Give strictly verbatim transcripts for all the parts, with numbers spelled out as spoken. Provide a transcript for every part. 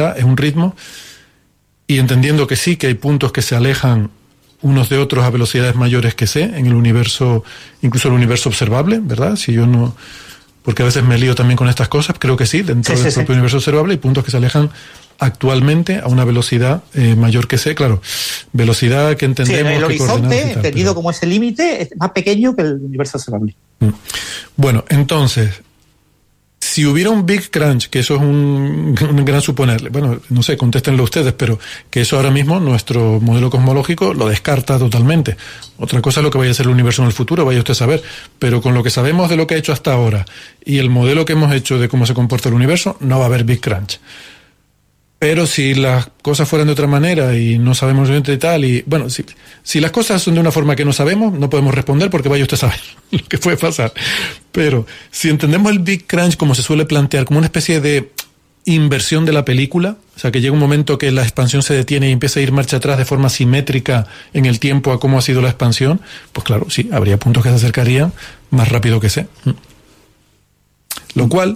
causalidad, es un ritmo, y entendiendo que sí, que hay puntos que se alejan unos de otros a velocidades mayores que c en el universo, incluso el universo observable, ¿verdad? Si yo no, porque a veces me lío también con estas cosas, creo que sí, dentro sí, del sí, propio sí. universo observable hay puntos que se alejan actualmente a una velocidad eh, mayor que c, claro, velocidad que entendemos... Sí, el horizonte, tal, entendido pero... como ese límite, es más pequeño que el universo observable. Bueno, entonces, si hubiera un Big Crunch, que eso es un, un gran suponerle, bueno, no sé, contéstenlo ustedes, pero que eso ahora mismo nuestro modelo cosmológico lo descarta totalmente. Otra cosa es lo que vaya a ser el universo en el futuro, vaya usted a saber, pero con lo que sabemos de lo que ha hecho hasta ahora y el modelo que hemos hecho de cómo se comporta el universo, no va a haber Big Crunch. Pero si las cosas fueran de otra manera y no sabemos y tal, y bueno, si, si las cosas son de una forma que no sabemos, no podemos responder porque vaya usted a saber lo que puede pasar. Pero si entendemos el Big Crunch como se suele plantear, como una especie de inversión de la película, o sea, que llega un momento que la expansión se detiene y empieza a ir marcha atrás de forma simétrica en el tiempo a cómo ha sido la expansión, pues claro, sí, habría puntos que se acercarían más rápido que c. Lo cual...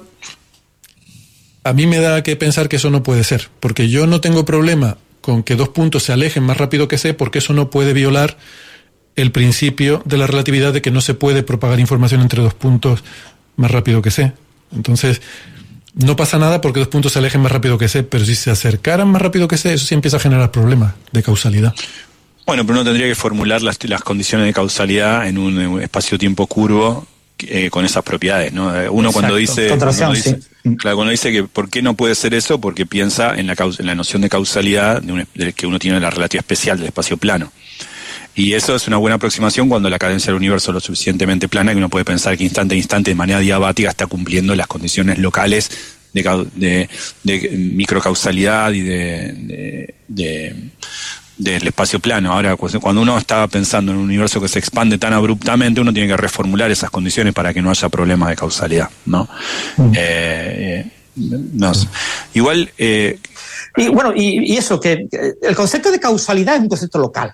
a mí me da que pensar que eso no puede ser, porque yo no tengo problema con que dos puntos se alejen más rápido que c, porque eso no puede violar el principio de la relatividad de que no se puede propagar información entre dos puntos más rápido que c. Entonces, no pasa nada porque dos puntos se alejen más rápido que c, pero si se acercaran más rápido que c, eso sí empieza a generar problemas de causalidad. Bueno, pero uno tendría que formular las, las condiciones de causalidad en un espacio-tiempo curvo eh, con esas propiedades, ¿no? Uno Exacto. cuando dice... Cuando dice sí. Claro, cuando dice que ¿por qué no puede ser eso? Porque piensa en la, causa, en la noción de causalidad de un, de que uno tiene la relatividad especial del espacio plano. Y eso es una buena aproximación cuando la cadencia del universo es lo suficientemente plana que uno puede pensar que instante a instante de manera diabática está cumpliendo las condiciones locales de, de, de microcausalidad y de, de, de del espacio plano. Ahora, cuando uno está pensando en un universo que se expande tan abruptamente, uno tiene que reformular esas condiciones para que no haya problemas de causalidad, ¿no? Mm. Eh, eh, no sé. Igual... Eh, y bueno, y, y eso, que el concepto de causalidad es un concepto local.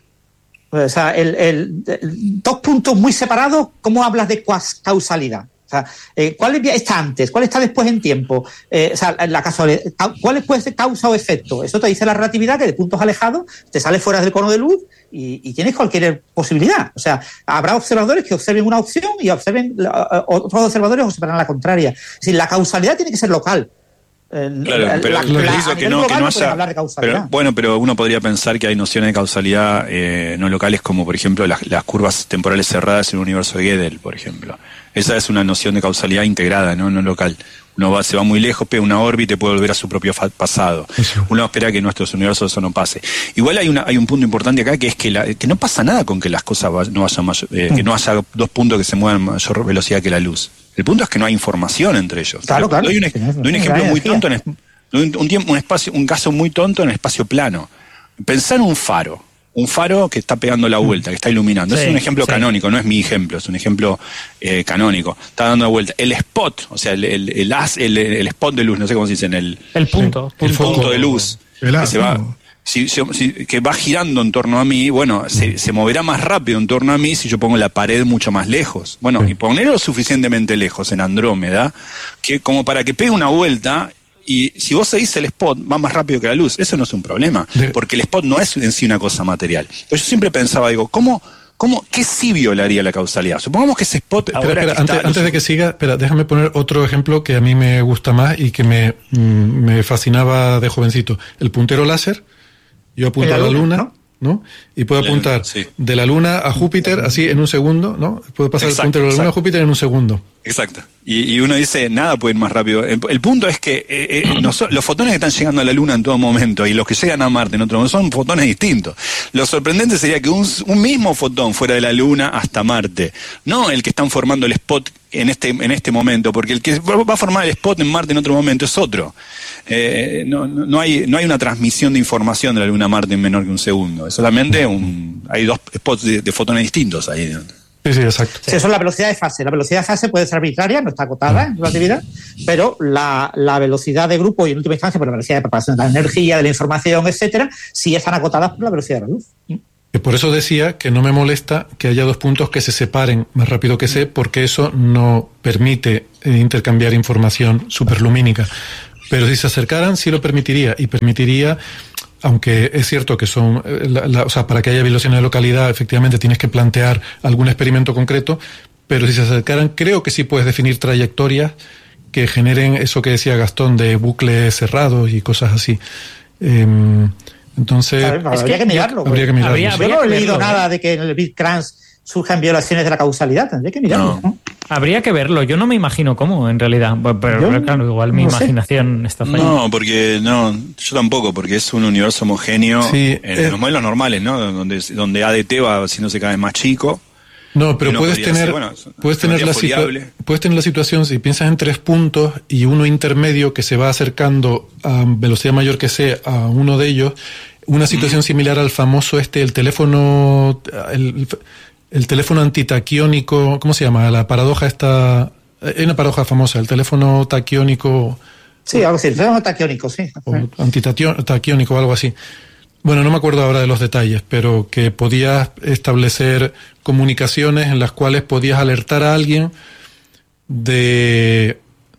O sea, el, el, el, dos puntos muy separados, ¿cómo hablas de causalidad? O sea, eh, ¿cuál está antes? ¿Cuál está después en tiempo? Eh, o sea, la casualidad, ¿cuál puede ser causa o efecto? Eso te dice la relatividad, que de puntos alejados te sales fuera del cono de luz y, y tienes cualquier posibilidad. O sea, habrá observadores que observen una opción y observen uh, otros observadores observarán la contraria. Es decir, la causalidad tiene que ser local. Claro, la, pero la, la, hizo que no, que no haya, pero, bueno, pero uno podría pensar que hay nociones de causalidad eh, no locales como, por ejemplo, las, las curvas temporales cerradas en un universo de Gödel, por ejemplo. Esa es una noción de causalidad integrada, no, no local. Uno va, se va muy lejos, pega una órbita y puede volver a su propio pasado. Uno espera que en nuestros universos eso no pase. Igual hay una hay un punto importante acá, que es que, la, que no pasa nada con que las cosas va, no vayan mayor, eh, mm. que no haya dos puntos que se muevan a mayor velocidad que la luz. El punto es que no hay información entre ellos. Claro, claro. Doy un, doy un ejemplo muy tonto, en, un, un, tiempo, un, espacio, un caso muy tonto en el espacio plano. Pensá en un faro. Un faro que está pegando la vuelta, que está iluminando. Sí, es un ejemplo sí. canónico, no es mi ejemplo, es un ejemplo eh, canónico. Está dando la vuelta. El spot, o sea, el, el, el, el, el spot de luz, no sé cómo se dice en el... El punto. El punto, punto de luz. El que, se va, si, si, que va girando en torno a mí, bueno, se, se moverá más rápido en torno a mí si yo pongo la pared mucho más lejos. Bueno, sí. y ponerlo suficientemente lejos en Andrómeda, que como para que pegue una vuelta... Y si vos seguís el spot, va más rápido que la luz. Eso no es un problema, porque el spot no es en sí una cosa material. Pero yo siempre pensaba, digo, ¿cómo, cómo, ¿qué sí violaría la causalidad? Supongamos que ese spot... Espera, ahora espera, antes, antes de que siga, espera, déjame poner otro ejemplo que a mí me gusta más y que me, me fascinaba de jovencito. El puntero láser, yo apunto a la luna, ¿no? ¿no? Y puedo apuntar sí. de la Luna a Júpiter así en un segundo, ¿no? Puedo pasar exacto, el puntero de la Luna exacto. a Júpiter en un segundo. Exacto. Y, y uno dice, nada puede ir más rápido. El, el punto es que eh, eh, no so, los fotones que están llegando a la Luna en todo momento y los que llegan a Marte en otro momento son fotones distintos. Lo sorprendente sería que un, un mismo fotón fuera de la Luna hasta Marte, no el que están formando el spot en este en este momento, porque el que va a formar el spot en Marte en otro momento es otro. Eh, no, no hay no hay una transmisión de información de la Luna a Marte en menor que un segundo. Es solamente un hay dos spots de, de fotones distintos ahí. Sí, sí, exacto. Sí, eso es la velocidad de fase. La velocidad de fase puede ser arbitraria, no está acotada en relatividad, pero la, la velocidad de grupo y en última instancia por la velocidad de propagación de la energía, de la información, etcétera, sí están acotadas por la velocidad de la luz. Y por eso decía que no me molesta que haya dos puntos que se separen más rápido que c, porque eso no permite intercambiar información superlumínica. Pero si se acercaran, sí lo permitiría, y permitiría, aunque es cierto que son, la, la, o sea, para que haya violaciones de localidad, efectivamente tienes que plantear algún experimento concreto, pero si se acercaran, creo que sí puedes definir trayectorias que generen eso que decía Gastón, de bucles cerrados y cosas así. Eh, entonces... Ver, habría, que, que mirarlo, habría que mirarlo. Habría, habría Yo no he leído verlo, nada ¿eh? de que en el Big Crunch surjan violaciones de la causalidad, tendría que mirarlo. No. ¿no? Habría que verlo, yo no me imagino cómo, en realidad, pero yo, claro, igual mi no imaginación sé. está fallando. No, porque no, yo tampoco, porque es un universo homogéneo sí, en eh, los modelos normales, ¿no? Donde, donde A D T va haciéndose cada vez más chico. No, pero puedes tener, ser, bueno, puedes, tener la situa- puedes tener la situación, si piensas en tres puntos y uno intermedio que se va acercando a velocidad mayor que c a uno de ellos, una situación mm. similar al famoso este, el teléfono, el, el teléfono antitaquiónico, ¿cómo se llama? La paradoja esta, hay una paradoja famosa, el teléfono taquiónico. Sí, algo así, el teléfono taquiónico, sí. O antitaquiónico o algo así. Bueno, no me acuerdo ahora de los detalles, pero que podías establecer comunicaciones en las cuales podías alertar a alguien de,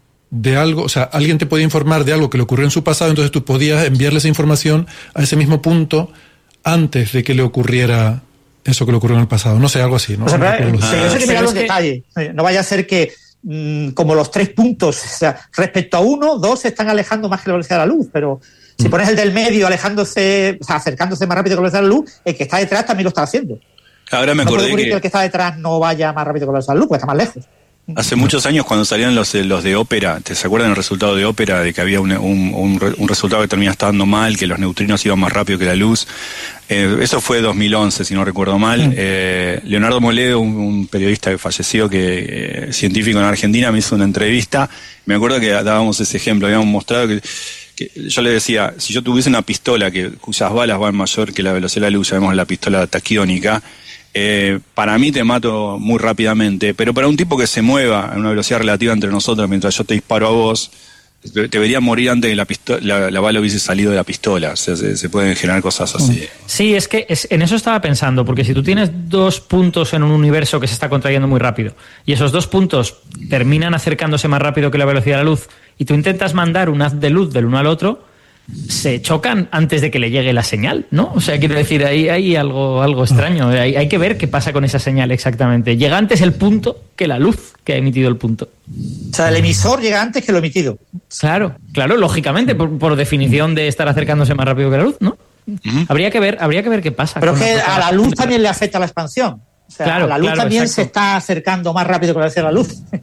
de algo, o sea, alguien te podía informar de algo que le ocurrió en su pasado, entonces tú podías enviarle esa información a ese mismo punto antes de que le ocurriera eso que le ocurrió en el pasado. No sé, algo así, ¿no? O sea, no pero, sí, eso hay que mirar los detalles. No vaya a ser que, mmm, como los tres puntos, o sea, respecto a uno, dos se están alejando más que la velocidad de la luz, pero... Si pones el del medio alejándose, o sea, acercándose más rápido que la velocidad de la luz, el que está detrás también lo está haciendo. Ahora me no acordé puede ocurrir que... que el que está detrás no vaya más rápido que la velocidad de la luz, porque está más lejos. Hace muchos años, cuando salían los, los de ópera, ¿te se acuerdan el resultado de ópera? De que había un, un, un, un resultado que terminaba estando mal, que los neutrinos iban más rápido que la luz. Eh, eso fue dos mil once, si no recuerdo mal. Mm. Eh, Leonardo Moledo, un, un periodista que falleció, que eh, científico en Argentina, me hizo una entrevista. Me acuerdo que dábamos ese ejemplo, habíamos mostrado que... Que yo le decía, si yo tuviese una pistola que, cuyas balas van mayor que la velocidad de la luz, llamemos la pistola taquiónica, eh, para mí te mato muy rápidamente, pero para un tipo que se mueva a una velocidad relativa entre nosotros mientras yo te disparo a vos, te debería morir antes de que la, pistola, la, la bala hubiese salido de la pistola. O sea, se, se pueden generar cosas así. Sí, es que es, en eso estaba pensando, porque si tú tienes dos puntos en un universo que se está contrayendo muy rápido y esos dos puntos terminan acercándose más rápido que la velocidad de la luz y tú intentas mandar un haz de luz del uno al otro, se chocan antes de que le llegue la señal, ¿no? O sea, quiero decir, ahí hay algo, algo extraño. Hay, hay que ver qué pasa con esa señal exactamente. Llega antes el punto que la luz que ha emitido el punto. O sea, el emisor llega antes que lo emitido. Claro, claro, lógicamente, por, por definición de estar acercándose más rápido que la luz, ¿no? Uh-huh. Habría que ver, habría que ver qué pasa. Pero que a la luz también le afecta la expansión. O sea, claro, la luz claro, también exacto. se está acercando más rápido que la velocidad de la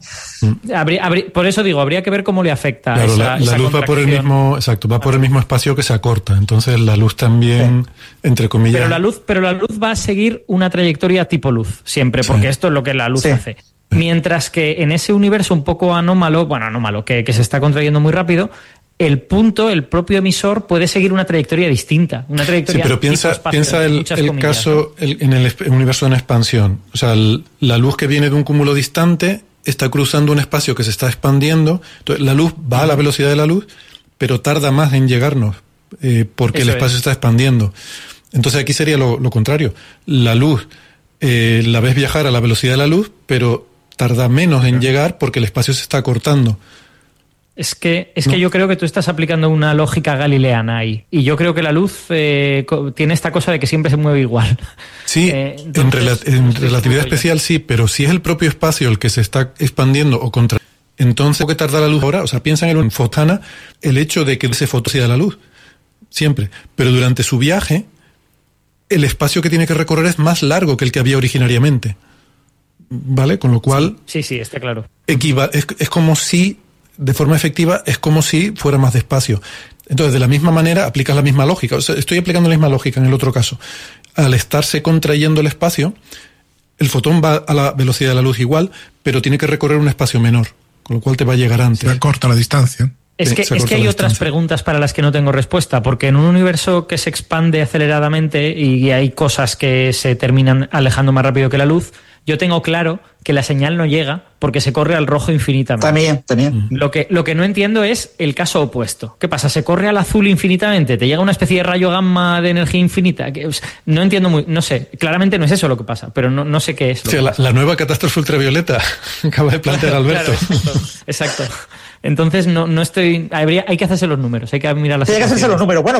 luz. habría, habría, por eso digo, habría que ver cómo le afecta. Claro, esa, la, la esa luz va por el mismo, exacto, va por el mismo espacio que se acorta. Entonces la luz también, sí. entre comillas. Pero la luz, pero la luz va a seguir una trayectoria tipo luz siempre, porque sí. esto es lo que la luz sí. hace. Mientras que en ese universo un poco anómalo, bueno, anómalo, que, que se está contrayendo muy rápido, el punto, el propio emisor, puede seguir una trayectoria distinta. Una trayectoria sí, pero piensa, espacio, piensa el, el comillas, caso ¿no? el, en el universo en expansión. O sea, el, la luz que viene de un cúmulo distante está cruzando un espacio que se está expandiendo. Entonces, la luz va a la velocidad de la luz, pero tarda más en llegarnos, eh, porque Eso el espacio es. se está expandiendo. Entonces, aquí sería lo, lo contrario. La luz eh, la ves viajar a la velocidad de la luz, pero tarda menos en llegar porque el espacio se está acortando. Es que, es no. que yo creo que tú estás aplicando una lógica galileana ahí. Y yo creo que la luz eh, tiene esta cosa de que siempre se mueve igual. Sí, eh, entonces, en, rela- en relatividad especial sí, pero si es el propio espacio el que se está expandiendo o contra... Entonces, ¿qué tarda la luz ahora? O sea, piensan en un fotana, el hecho de que se fotocida la luz. Siempre. Pero durante su viaje, el espacio que tiene que recorrer es más largo que el que había originariamente. ¿Vale? Con lo cual... Sí, sí, sí está claro. Equiva- es, es como si... de forma efectiva, es como si fuera más despacio. Entonces, de la misma manera, aplicas la misma lógica. O sea, estoy aplicando la misma lógica en el otro caso. Al estarse contrayendo el espacio, el fotón va a la velocidad de la luz igual, pero tiene que recorrer un espacio menor, con lo cual te va a llegar antes. Se acorta la distancia. Es que, es que hay otras preguntas para las que no tengo respuesta, porque en un universo que se expande aceleradamente y hay cosas que se terminan alejando más rápido que la luz, yo tengo claro que la señal no llega porque se corre al rojo infinitamente. También, también. Lo que, lo que no entiendo es el caso opuesto. ¿Qué pasa? ¿Se corre al azul infinitamente? ¿Te llega una especie de rayo gamma de energía infinita? Que, o sea, no entiendo muy... No sé. Claramente no es eso lo que pasa, pero no, no sé qué es. O sea, la, la nueva catástrofe ultravioleta acaba de plantear Alberto. Claro, exacto. exacto. Entonces no, no estoy... Habría, hay que hacerse los números, hay que mirar las Hay que hacerse los números. Bueno,